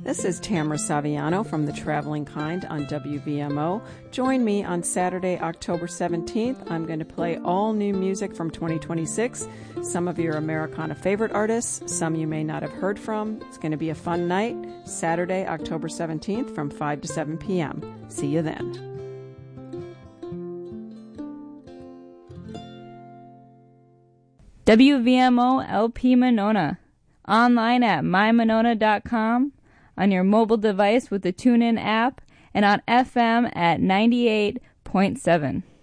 This is Tamara Saviano from The Traveling Kind on WVMO. Join me on Saturday, October 17th. I'm going to play all new music from 2026, some of your Americana favorite artists, some you may not have heard from. It's going to be a fun night, Saturday, October 17th from 5 to 7 p.m. See you then. WVMO LP Monona. Online at mymonona.com, on your mobile device with the TuneIn app, and on FM at 98.7.